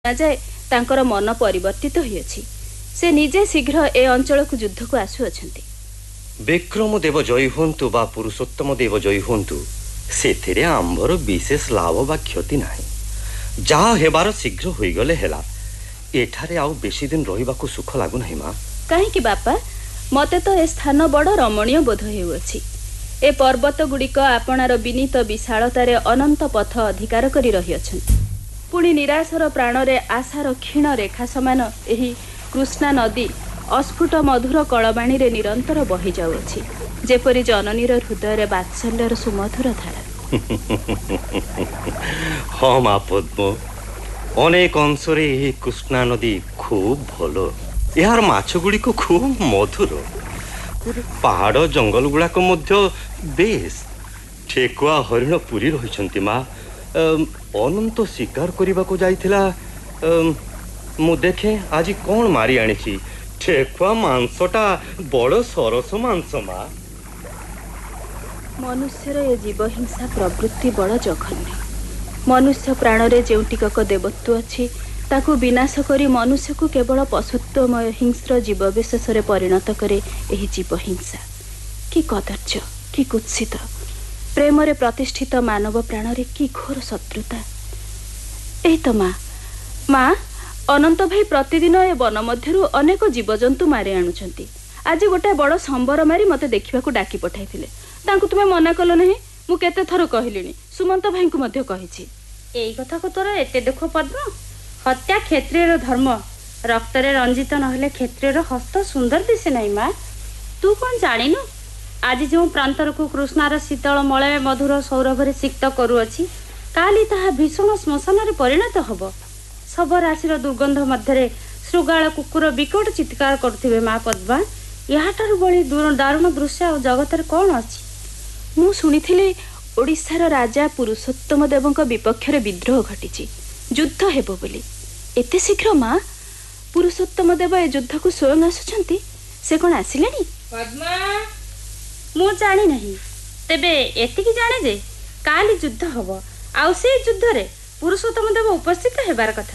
जाए तांकर मन परिवर्तित होइछि। से निजे शीघ्र ए अंचल को युद्ध को आसुअछंती। विक्रम देव जय हुंतु बा पुरुषोत्तम देव जय हुंतु सेथिरे आंबर विशेष लाभ बा क्षति नाही। जहा हेबार शीघ्र होई गले हेला। एठारे आउ बेसी दिन रहिबाकू सुख लागु नाही मा। काहे कि बापा मते तो ए स्थान बड़ रमणीय बोध हेउछि। ए पर्वत गुड़िक आपणार विनीत विशालतारे अनंत पथ अधिकार करी रही अछंती। पुणी निराशर प्राणरे आशार क्षीण रेखा समान एही कृष्णा नदी अस्फुट मधुर कलबाणी रे निरंतर बही जाउछि। जेपरि जननीर हृदय रे वात्सल्यर सुमधुर धारा। हाँ मा पद्म अनेक अंशरे एही कृष्णा नदी खूब भलो। यार माछ गुड़ी को खूब मधुर। पहाड़ जंगल गुड़ाक मध्य बेस ठेकुआ हरिण पुरी रहिछंती मा। अनंत शिकार करने को जाइथिला। मु देखे आज कौन मारी आनिछि। ठेकुआ मांसटा बड़ सरस मांस मा। मनुष्यर ए जीव हिंसा प्रवृत्ति बड़ जघन्य। मनुष्य प्राण रे जेउ टिकक देवत्व अछि ताकू विनाश करी मनुष्य को केवल पशुत्वमय हिंस्र जीव विशेष रे परिणत करे एही जीव हिंसा। कि कदर्य कि कुत्सित प्रेम रे प्रतिष्ठित मानव प्राण रे कि घोर शत्रुता। एही तो माँ अनंत भाई प्रतिदिन ए वन मध्यरु अनेक जीवजंतु मारी आनुछंती। आज गोटे बड़ संबर मारी मते देखिबाकू डाकी पठाइथिले। तांकू तुमे मना कलो नहीं। मु केते थर कहिलिनी सुमंत भाई को मध्य कहिछि। एई कथा को तोर एते दुख पद्म। हत्या क्षत्रियर धर्म। रक्तरे रंजित नहले क्षत्रियर हस्त सुंदर दिसे नहीं माँ। तू कौन जानिनु आज जो प्रांतर को कृष्णार शीतल मलय मधुर सौरभरे सिक्त करुअछि काली ताहा भीषण श्मशान रे परिणत हब। सब राशिर दुर्गंध मध्यरे श्रुगाल कुकुर विकट चित्कार करथिबे माँ पद्मा। याठारु बळी दारुण दृश्य और जगत रे कौन अछि। मु सुनिथिले ओडिशार राजा पुरुषोत्तम देवଙ୍କ विपक्षरे विद्रोह घटिछि। युद्ध हेबो बोली। एते शीघ्र माँ पुरुषोत्तम देव ए युद्ध को स्वयं आसुछंती। से कोन आसिलेनी? पद्मा मु जानी नहीं। तेबे एतिकी जाने जे काली युद्ध हब आउ से युद्ध रे पुरुषोत्तम देव उपस्थित हेबार कथा।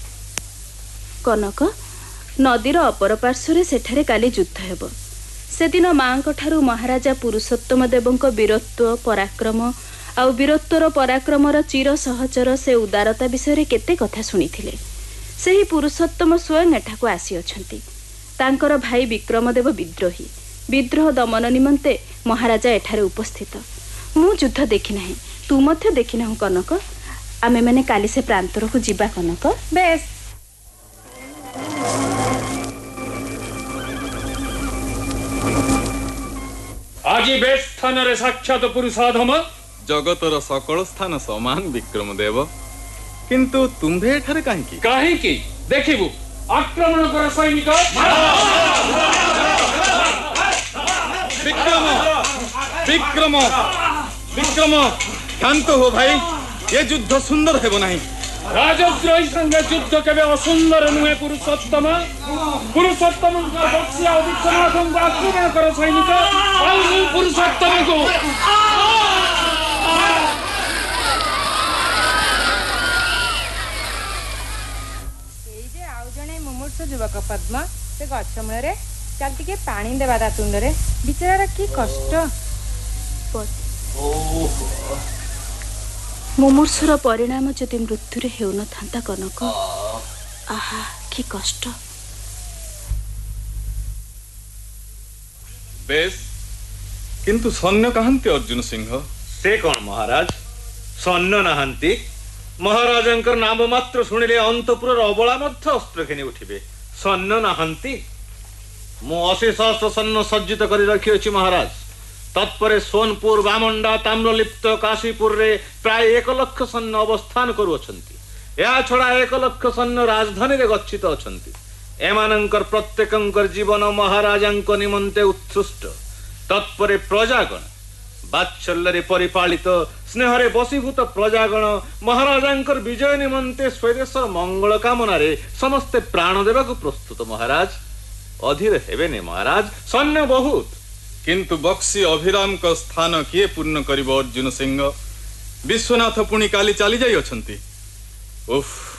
कनक नदीर अपर पार्श्वरे सेठारे काली युद्ध हेब। से दिन मांक ठारू महाराजा पुरुषोत्तम देवଙ୍କ वीरत्व पराक्रम आउ वीरत्वर पराक्रमर चिर सहचर से उदारता विषय केते कथा सुनिथिले। सेही पुरुषोत्तम स्वयं एठाको आसी अछंती। तांकर भाई विक्रमदेव विद्रोही विद्रोह दमन निमंते महाराजा एठारे उपस्थित। मु युद्ध देखि नाही। तू मध्य देखि नाहु कनक। आमे माने काली से प्रांतर को जिबा कनक। बेस आज बेस स्थान रे साक्षात पुरुषाधम जगतर सकल स्थान समान विक्रम देव। किंतु तुम्भे एठारे काहेकि? काहेकि देखिबु आक्रमण कर सैनिक। विक्रम विक्रम विक्रम शांत हो भाई। ये युद्ध सुंदर हेबो नाही। राजद्रोही संगे युद्ध केबे असुंदर नुहे पुरुषोत्तम। पुरुषोत्तम का बक्सिया विक्रमार्क को आक्रमण कर सैनिक। और पुरुषोत्तम को युवक पद्म से गछ मूल चल टिके पानी देवा ता तुंडरे बिचारा की कष्ट। मुमूर्षुर परिणाम जदि मृत्यु हेउ न थांता कनक। आहा कि कष्ट। बेस किंतु सैन्य कहांती अर्जुन सिंह? से कौन महाराज सैन्य नहांती? महाराजंकर नाम मात्र शुणिले अंतपुर अबला मध्य अस्त्र घिनी उठिबे। सैन्य नहांती? मु 80 सहस्र सैन्य सज्जित करी रखी अछि महाराज। तत्परे सोनपुर बामंडा ताम्रलिप्त काशीपुर रे प्राय 1 लाख सैन्य अवस्थान करू अछंती। या छड़ा 1 लाख सैन्य राजधानी रे गच्छित अछंती। एमानंकर प्रत्येकंकर जीवन महाराजंक निमंते उत्सृष्ट। तत्परे प्रजागण बात्सल्य परिपालित स्नेहरे बसीभूत प्रजागण महाराजंकर विजय निमंते स्वदेशर मंगल कामना रे समस्ते प्राण देवा को प्रस्तुत महाराज। अधीर हेबेने महाराज सैन्य बहुत। किंतु बक्सी अभिराम का स्थान किए पूर्ण करिब अर्जुन सिंह? विश्वनाथ पुणी काली चली जाई अछंती। उफ